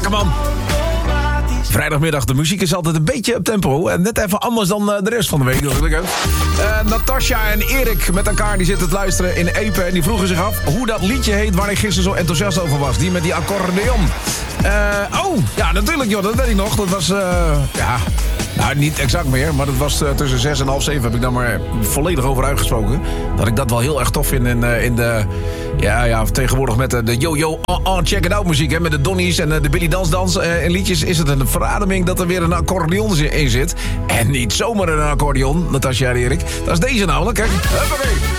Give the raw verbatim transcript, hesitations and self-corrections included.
Lekker man. Vrijdagmiddag, de muziek is altijd een beetje op tempo. En net even anders dan de rest van de week. Uh, Natasja en Erik met elkaar die zitten te luisteren in Epe. En die vroegen zich af hoe dat liedje heet waar ik gisteren zo enthousiast over was. Die met die accordeon. Uh, oh, ja natuurlijk joh, dat weet ik nog. Dat was, uh, ja... Nou, niet exact meer, maar dat was uh, tussen zes en half zeven heb ik daar maar volledig over uitgesproken. Dat ik dat wel heel erg tof vind in, uh, in de... Ja, ja, tegenwoordig met de, de yo-yo, uh, uh, check it out muziek, hè. Met de Donnies en uh, de Billy Dans Dans uh, en liedjes is het een verademing dat er weer een accordeon in zit. En niet zomaar een accordeon, Natasja en Erik. Dat is deze namelijk, kijk. Huppakee.